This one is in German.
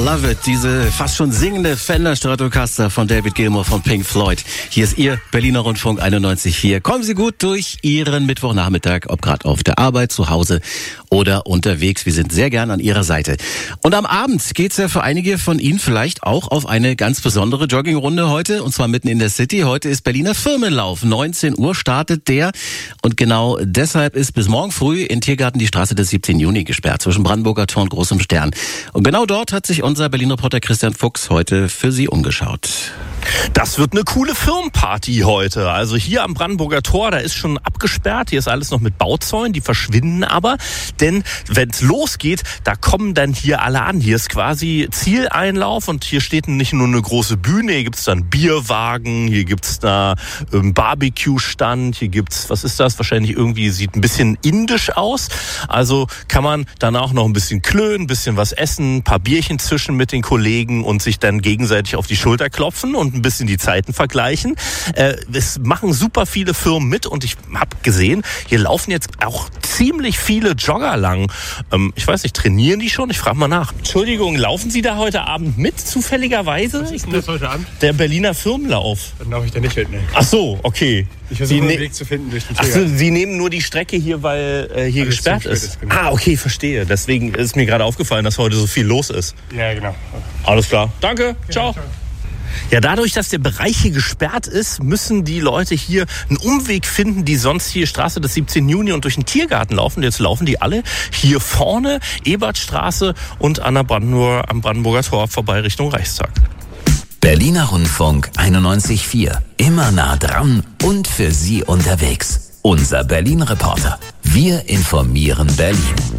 Love It, diese fast schon singende Fender Stratocaster von David Gilmour von Pink Floyd. Hier ist Ihr Berliner Rundfunk 91.4. Kommen Sie gut durch Ihren Mittwochnachmittag, ob gerade auf der Arbeit, zu Hause oder unterwegs. Wir sind sehr gern an Ihrer Seite. Und am Abend geht's ja für einige von Ihnen vielleicht auch auf eine ganz besondere Joggingrunde heute, und zwar mitten in der City. Heute ist Berliner Firmenlauf. 19 Uhr startet der. Und genau deshalb ist bis morgen früh in Tiergarten die Straße des 17. Juni gesperrt, zwischen Brandenburger Tor und Großem Stern. Und genau dort hat sich unser Berlin-Reporter Christian Fuchs heute für Sie umgeschaut. Das wird eine coole Firmenparty heute. Also hier am Brandenburger Tor, da ist schon abgesperrt. Hier ist alles noch mit Bauzäunen, die verschwinden aber. Denn wenn es losgeht, da kommen dann hier alle an. Hier ist quasi Zieleinlauf und hier steht nicht nur eine große Bühne, hier gibt's dann Bierwagen, hier gibt's da Barbecue-Stand, hier gibt's, was ist das? Wahrscheinlich irgendwie sieht ein bisschen indisch aus. Also kann man danach noch ein bisschen klönen, ein bisschen was essen, ein paar Bierchen zischen mit den Kollegen und sich dann gegenseitig auf die Schulter klopfen und ein bisschen die Zeiten vergleichen. Es machen super viele Firmen mit und ich habe gesehen, hier laufen jetzt auch ziemlich viele Jogger lang. Ich weiß nicht, trainieren die schon? Ich frage mal nach. Entschuldigung, laufen Sie da heute Abend mit, zufälligerweise? Was ist denn das heute Abend? Der Berliner Firmenlauf. Dann laufe ich da nicht mit, ne? Ach so, okay. Ich versuche einen Weg zu finden durch den Ach so, Tiergarten. Sie nehmen nur die Strecke hier, weil hier Alles gesperrt ist. genau. Ah, okay, verstehe. Deswegen ist mir gerade aufgefallen, dass heute so viel los ist. Ja, genau. Alles klar. Danke. Ciao. ciao. Ja, dadurch, dass der Bereich hier gesperrt ist, müssen die Leute hier einen Umweg finden, die sonst hier Straße des 17. Juni und durch den Tiergarten laufen. Jetzt laufen die alle hier vorne, Ebertstraße und am Brandenburger Tor vorbei Richtung Reichstag. Berliner Rundfunk 91.4. Immer nah dran und für Sie unterwegs. Unser Berlin-Reporter. Wir informieren Berlin.